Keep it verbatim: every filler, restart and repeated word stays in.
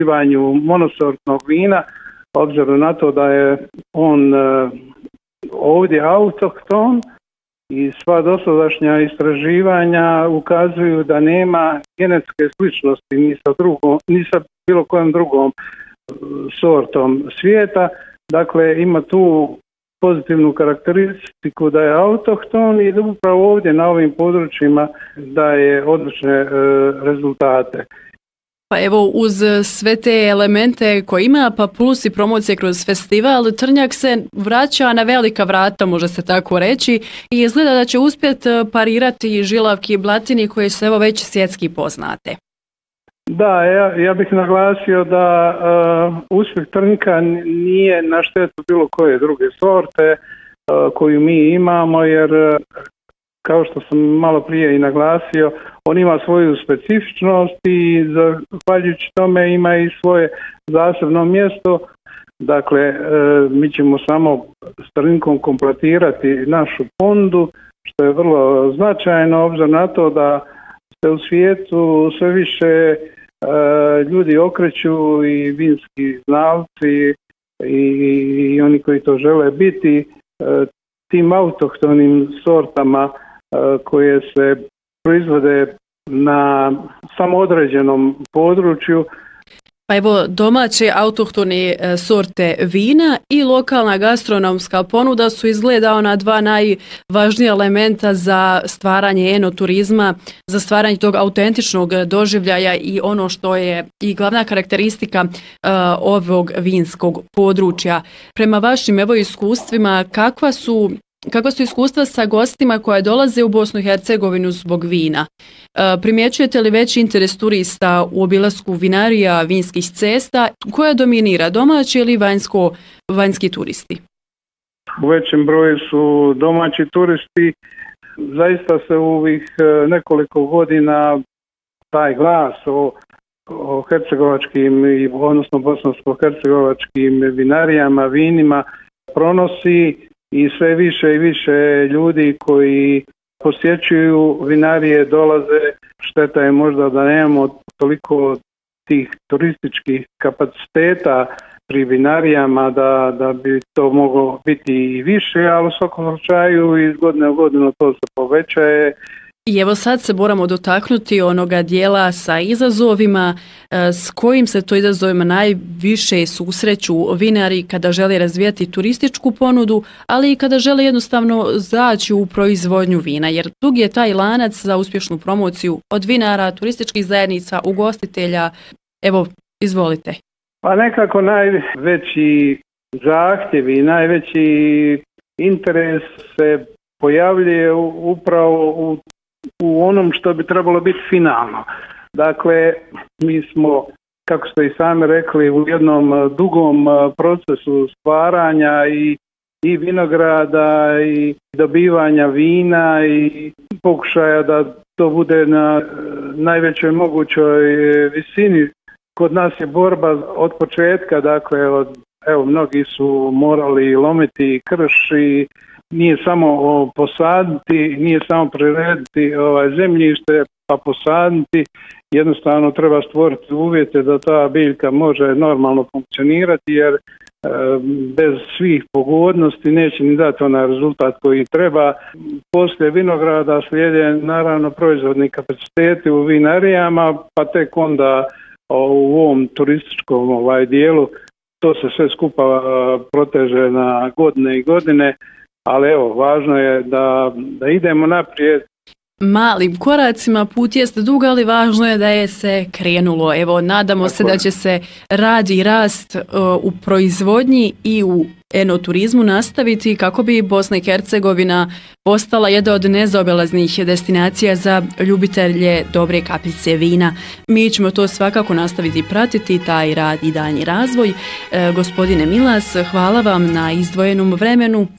uzgajivanju monosortnog vina, obzirom na to da je on ovdje autohton i sva dosadašnja istraživanja ukazuju da nema genetske sličnosti ni sa, drugom, ni sa bilo kojom drugom sortom svijeta. Dakle, ima tu pozitivnu karakteristiku da je autohton i da upravo ovdje na ovim područjima daje odlične e, rezultate. Pa evo, uz sve te elemente koje ima, pa plus i promocije kroz festival, Trnjak se vraća na velika vrata, može se tako reći, i izgleda da će uspjeti parirati Žilavki i Blatini koje su evo već svjetski poznate. Da, ja, ja bih naglasio da uh, uspjeh Trnjaka nije na štetu bilo koje druge sorte uh, koju mi imamo, jer uh, kao što sam malo prije i naglasio, on ima svoju specifičnost i zahvaljujući tome ima i svoje zasebno mjesto. Dakle, e, mi ćemo samo s Trnjkom kompletirati našu ponudu, što je vrlo značajno, obzirom na to da se u svijetu sve više e, ljudi okreću i vinski znalci i, i oni koji to žele biti e, tim autohtonim sortama koje se proizvode na samoodređenom području. Pa evo, domaće autohtone sorte vina i lokalna gastronomska ponuda su izgleda ona dva najvažnija elementa za stvaranje enoturizma, za stvaranje tog autentičnog doživljaja i ono što je i glavna karakteristika uh, ovog vinskog područja. Prema vašim evo iskustvima, kakva su Kakva su iskustva sa gostima koje dolaze u Bosnu i Hercegovinu zbog vina? E, primjećujete li veći interes turista u obilasku vinarija, vinskih cesta? Koja dominira, domaći ili vanjsko, vanjski turisti? U većem broju su domaći turisti. Zaista se u ovih nekoliko godina taj glas o, o hercegovačkim, odnosno bosansko-hercegovačkim vinarijama, vinima pronosi. I sve više i više ljudi koji posjećuju vinarije dolaze. Šteta je možda da nemamo toliko tih turističkih kapaciteta pri vinarijama da, da bi to moglo biti i više, ali u svakom slučaju iz godine u godinu to se povećaje. I evo sad se moramo dotaknuti onoga dijela sa izazovima, s kojim se to izazovima najviše susreću vinari kada žele razvijati turističku ponudu, ali i kada žele jednostavno zaći u proizvodnju vina, jer dug je taj lanac za uspješnu promociju od vinara, turističkih zajednica, ugostitelja. Evo, izvolite. Pa nekako najveći zahtjevi i najveći interes se pojavljuje upravo u u onom što bi trebalo biti finalno. Dakle, mi smo, kako ste i sami rekli, u jednom dugom procesu stvaranja i, i vinograda i dobivanja vina i pokušaja da to bude na najvećoj mogućoj visini. Kod nas je borba od početka, dakle, od, evo, mnogi su morali lomiti krš i nije samo posaditi, nije samo prirediti ovaj zemljište pa posaditi, jednostavno treba stvoriti uvjete da ta biljka može normalno funkcionirati, jer e, bez svih pogodnosti neće ni dati onaj rezultat koji treba. Poslije vinograda slijede naravno proizvodni kapaciteti u vinarijama, pa tek onda u ovom turističkom ovaj dijelu to se sve skupa uh, proteže na godine i godine. Ali evo, važno je da, da idemo naprijed. Malim koracima, put jeste dug, ali važno je da je se krenulo. Evo, nadamo Tako se je. da će se rad i rast uh, u proizvodnji i u enoturizmu nastaviti kako bi Bosna i Hercegovina postala jedna od nezaobilaznih destinacija za ljubitelje dobre kapljice vina. Mi ćemo to svakako nastaviti pratiti, taj rad i daljnji razvoj. E, gospodine Milas, hvala vam na izdvojenom vremenu